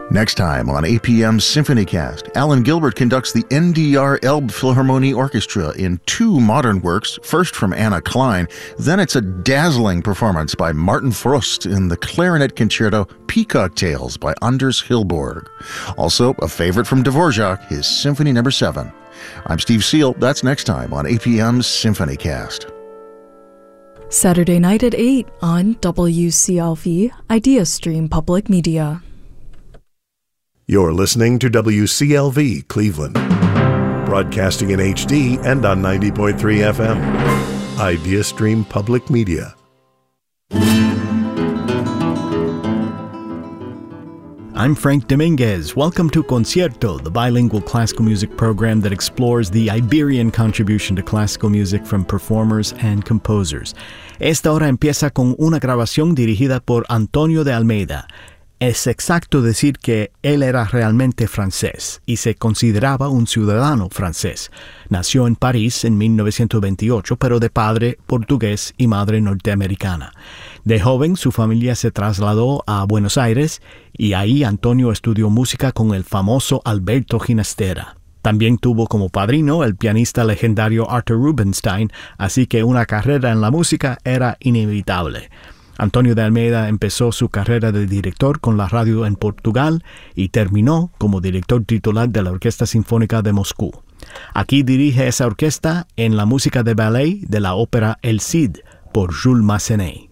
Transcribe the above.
Next time on APM SymphonyCast, Alan Gilbert conducts the NDR Elbphilharmonie Orchestra in 2 modern works, first from Anna Klein, then it's a dazzling performance by Martin Frost in the clarinet concerto Peacock Tales by Anders Hillborg. Also, a favorite from Dvorak, his Symphony No. 7. I'm Steve Seal. That's next time on APM SymphonyCast. Saturday night at 8 on WCLV IdeaStream Public Media. You're listening to WCLV Cleveland, broadcasting in HD and on 90.3 FM. IdeaStream Public Media. I'm Frank Dominguez. Welcome to Concierto, the bilingual classical music program that explores the Iberian contribution to classical music from performers and composers. Esta hora empieza con una grabación dirigida por Antonio de Almeida. Es exacto decir que él era realmente francés y se consideraba un ciudadano francés. Nació en París en 1928, pero de padre portugués y madre norteamericana. De joven, su familia se trasladó a Buenos Aires y ahí Antonio estudió música con el famoso Alberto Ginastera. También tuvo como padrino el pianista legendario Arthur Rubinstein, así que una carrera en la música era inevitable. Antonio de Almeida empezó su carrera de director con la radio en Portugal y terminó como director titular de la Orquesta Sinfónica de Moscú. Aquí dirige esa orquesta en la música de ballet de la ópera El Cid por Jules Massenet.